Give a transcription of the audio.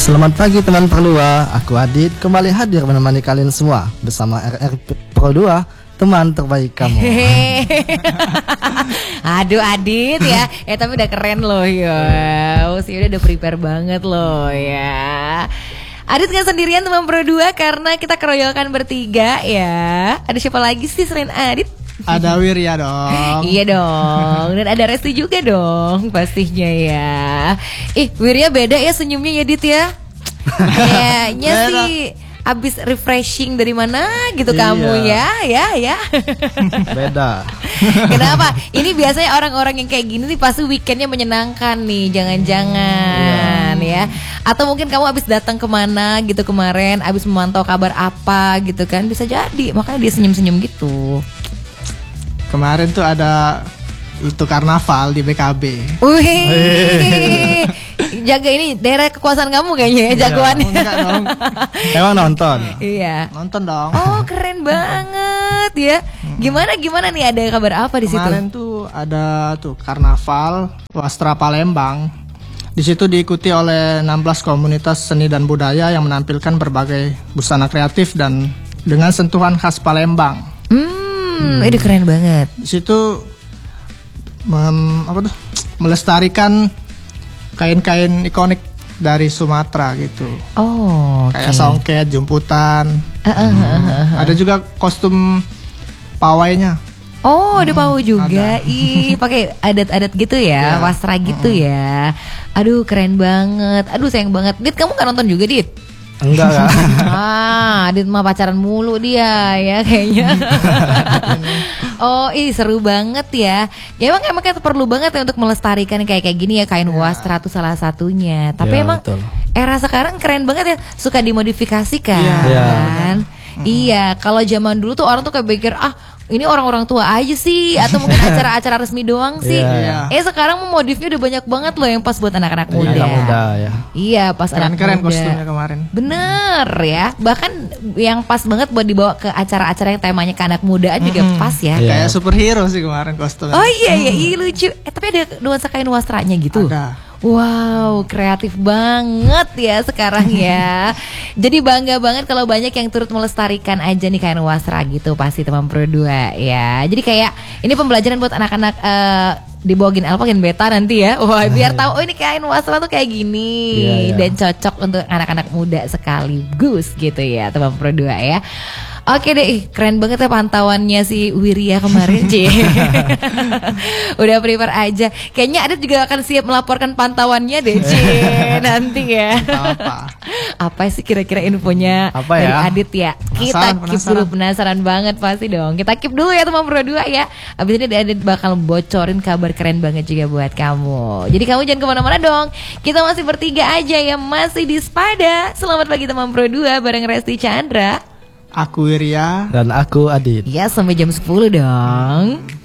Selamat pagi teman Pro 2, aku Adit kembali hadir menemani kalian semua bersama RR Pro 2, teman terbaik kamu. Aduh Adit ya, tapi udah keren loh ya, udah prepare banget loh ya. Adit gak sendirian teman Pro 2 karena kita keroyokan bertiga ya. Ada siapa lagi sih selain Adit? Ada Wirya dong. Iya dong. Dan ada Resti juga dong pastinya ya. Wirya beda ya senyumnya ya Dit ya. Kayaknya sih abis refreshing dari mana gitu kamu ya. Beda. Kenapa? Ini biasanya orang-orang yang kayak gini nih pasti weekendnya menyenangkan nih. Jangan-jangan ya. Atau mungkin kamu abis datang kemana gitu kemarin, abis memantau kabar apa gitu kan. Bisa jadi, makanya dia senyum-senyum gitu. Kemarin tuh ada itu karnaval di BKB. Wih, jaga ini daerah kekuasaan kamu kayaknya ya jagoannya. Enggak dong. Emang nonton? Iya. Nonton dong. Oh keren banget ya. Gimana nih, ada kabar apa di situ? Kemarin tuh ada tuh karnaval Wastra Palembang. Di situ diikuti oleh 16 komunitas seni dan budaya yang menampilkan berbagai busana kreatif dan dengan sentuhan khas Palembang. Ini keren banget. Di situ melestarikan kain-kain ikonik dari Sumatera gitu. Oh, kayak songket, jumputan. Ada juga kostum pawainya. Oh, ada pawai juga. Pakai adat-adat gitu ya, wasra gitu ya. Aduh, keren banget. Aduh, sayang banget. Dit, kamu gak nonton juga, Dit? Enggak. Adit mah pacaran mulu dia ya kayaknya. Oh, seru banget ya. Ya emang kita perlu banget ya untuk melestarikan kayak gini ya, kain wastra tuh salah satunya. Tapi emang betul. Era sekarang keren banget ya, suka dimodifikasi kan. Iya, kalau zaman dulu tuh orang tuh kayak pikir ini orang-orang tua aja sih, atau mungkin acara-acara resmi doang sih. Sekarang modifnya udah banyak banget loh yang pas buat anak-anak muda. Anak muda ya. Iya, pas anak muda. Keren kostumnya kemarin. Bener ya. Bahkan yang pas banget buat dibawa ke acara-acara yang temanya ke anak mudaan juga pas ya. Kayak superhero sih kemarin kostumnya. Oh iya, lucu. Tapi ada nuansa kain wastranya gitu. Ada. Wow, kreatif banget ya sekarang ya. Jadi bangga banget kalau banyak yang turut melestarikan aja nih kain wastra gitu pasti teman Pro 2 ya. Jadi kayak ini pembelajaran buat anak-anak di bawah Gen Beta nanti ya. Wah, biar tahu ini kain wastra tuh kayak gini dan cocok untuk anak-anak muda sekaligus gitu ya teman Pro 2 ya. Oke deh, keren banget ya pantauannya si Wirya kemarin, Ci. Udah prepare aja. Kayaknya Adit juga akan siap melaporkan pantauannya deh, Ci. Nanti ya. Apa sih kira-kira infonya dari Adit ya? Kita keep dulu, penasaran banget pasti dong. Kita keep dulu ya teman Pro 2 ya. Abis ini Adit bakal bocorin kabar keren banget juga buat kamu. Jadi kamu jangan kemana-mana dong. Kita masih bertiga aja ya, masih di Spada. Selamat pagi teman Pro 2 bareng Resti Chandra. Aku Wirya. Dan aku Adit. Ya, sampai jam 10 dong.